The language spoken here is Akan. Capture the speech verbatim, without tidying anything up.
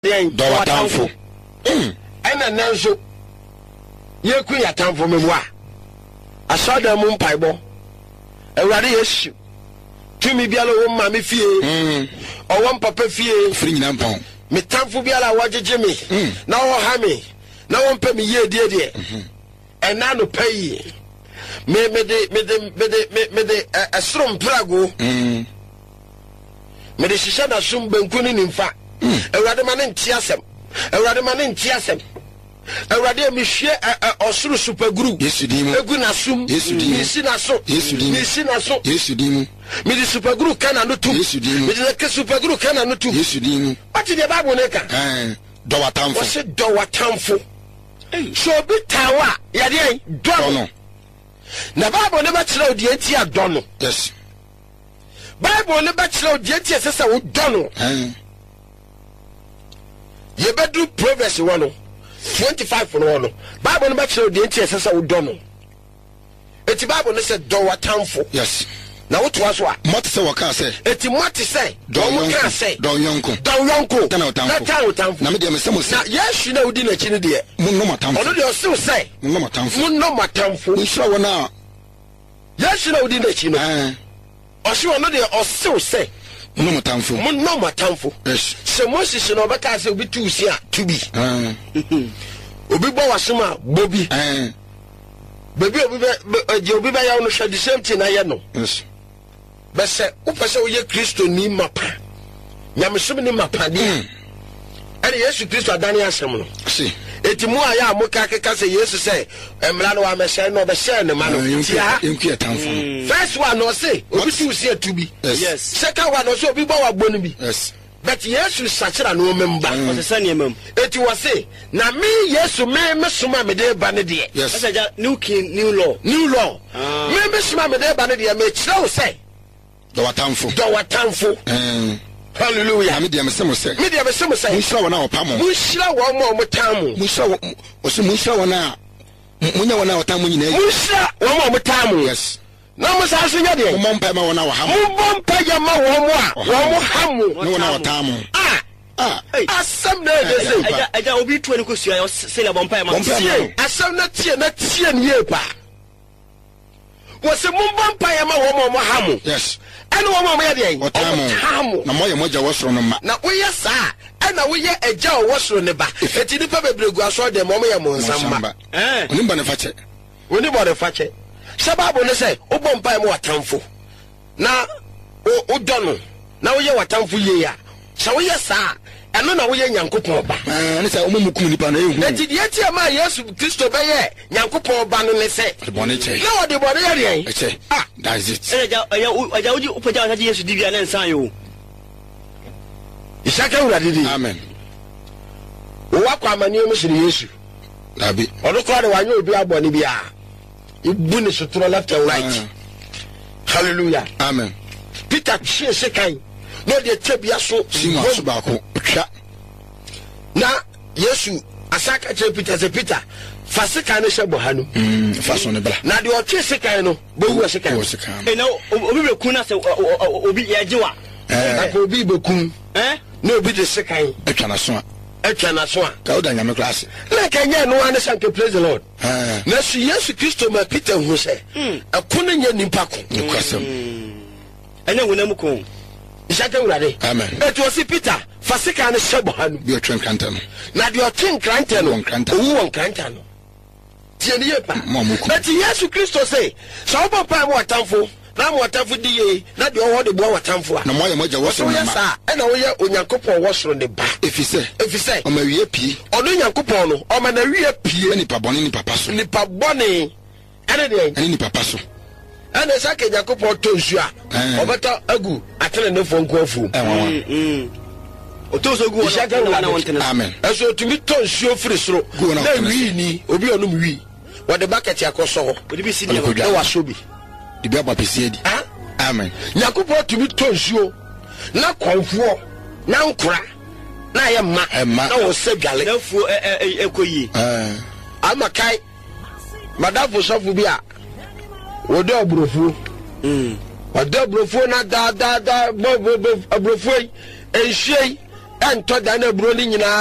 do watamfo ena nanso ye ku yatamfo memwa asoda mu mpaibo ewrade yesu tumi biala wo ma me fie owo mpapa fie firi nyina mpon me tamfo biala wagege me na wo ha me na wo mpa me ye die die ena no payi me me de me de me de me de asrom prago me de shisha na sum banku ni nimfa ewrade ma ne ntiasem ewrade ma ne ntiasem ewrade mi hwe osuru super group yesu dimu egu na sum yesu dimu nisi na so yesu dimu nisi na so yesu dimu mi di super group kana no tu yesu dimu mi di super group kana no tu yesu dimu ati de bible ne ka eh do watamfo wo se do watamfo so bi tawa ya de do no na bible ne ba kire odi enti ado no yes bible ne ba kire odi enti esesa wo do no eh ye bedu proverbs one twenty-five no no bible no ba kire odi enti esesa wo do no eti bible ne se do watamfo yes na wo to aso a mot se waka se eti mot se do mo ka se do yonko do yonko na watamfo na ta watamfo na me de me se mo se na yesu na udi na chi ne de mun no matamfo ono de o se se mun no matamfo mun no matamfo nshira wona yesu na udi na chi no eh o se ono de o se se mun no matamfo mun no matamfo yes se moses no be ka se obi tu si a tu bi eh obi bo wasoma bobi eh baby obi be obi be ya no hwe the same thing na ye no yes bese upese oye kristo ni mapa nyamesom ni mapa de ene yesu kristo adani asem no si eti mu aya amuka keka se yesu se emra no wa meshe no be share ne ma no tia enku atamfo first one no say obi tu si atubi yes second one no say obi bo wa gbo no bi yes but yesu sachira no memba o se sane mam eti wo say na me yesu me mesoma me de ba ne de yes asa ja new king new law new law me mesoma me de ba ne de me kire wo say do watamfo do watamfo eh hallelujah me de me se mo se me de me se mo se nshira wona opamo munshira wo mo mo tamu munshira wo se munshira wona munya wona opamo nyina munshira wo mo mo tamu yes na mo sa so nya de mo mpa ma wona wa hamu mo bompa ya ma wo mo a wo mo hamu ne wona opamo ah ah asem na de say aja aja obi tu ani ko sua se le bompa ma tie asem na tie na tie ne ye pa wo se mo bompa ya ma wo mo mo hamu yes ene wo mo mo ya de opamo na mo ye moja wosoro no ma na wo ye sa ena wo ye eja wo wosoro ne ba eti ni pa bebregu aso de mo mo ye mo nsamba eh oni ba ne fache oni bo de fache sababu ne say wo bompa mo watamfo na o dono na wo ye watamfo ye ya sa wo ye sa eno na wo ye nyankopon ba eh ne say omumukum nipa na ehu eti de eti ma yesu kristo be ye nyankopon ba no ne say bone che na wo de bone ye de che ah that is it aja aja aja uji upaja aja yesu divia na nsan yo isaka urade di amen wo wakwa amani mu sire yesu dabi odo ko de wanyo obi abone bia ibu ne sotro left and right hallelujah amen peter chie sekan no de tebia so sima so ba ko twa na yesu asaka che peter se peter fa sekan ne shebo hanu mm fa so ne bla na de o twe sekan no bo wu sekan wo sekan e na obi be kun na se obi ya jiwa eh ko obi be kun eh na obi de sekan etwa na so a etwa na so a ka oda nyame class na kanya no ane sanke praise the lord eh na su yesu kristo ma peter hu se akunu nya nimpa ko ni kwasam ene wonam ko isaka urade amen eto si peter fa sekan ne shebo hanu bi otwen kanta no na de o twen kranta no Kranta. owu won kranta no tie ne ye pa Mo amuku. but yesu kristo say so bo pa mo atamfo na mo atamfo di ye na de o de bo atamfo a na mo ye moja so wosoro ye no ma sa e na wo ye onyankopon wosoro ne ba efise efise o ma wie pie ono nyankopon no o ma na wie pie ni papa boni ni papa so nipa bone ene de ani ni papa so ene sa ke nyankopon to nsu a Eh. obeta agu atene ne fo nko afu eh wa mm o to so gu Isaka na wonte amen eso tumi to nsu ofiri soro Gu na na wotene wi ni obi onum wi wo de bucket akoso ho odi bi si Odi ni ko dwa. na wa so bi di bi abapesi edi ah amen nyankopon tumi to nsuo na konfuo na nkura na ye ma Emma. na wo se dwale na fu ekoyi eh amakai madafo sofu bi a wo do abrofu mm wo do abrofu na da da da bo bo abrofu enhye ɛntɔ da na aburo no nyinaa